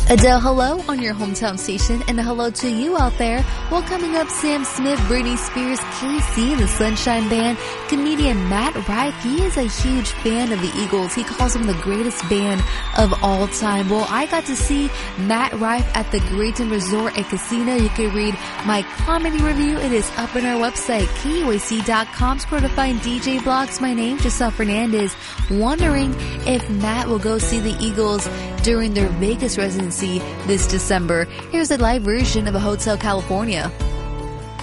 Adele, hello on your hometown station, and a hello to you out there. Well, coming up, Sam Smith, Britney Spears, KC, the Sunshine Band, comedian Matt Rife. He is a huge fan of the Eagles. He calls them the greatest band of all time. Well, I got to see Matt Rife at the Grayton Resort and Casino. You can read my comedy review. It is up on our website, KUAC.com. Scroll to find DJ blogs. My name, Giselle Fernandez. Wondering if Matt will go see the Eagles during their Vegas residency this December. Here's a live version of a Hotel California.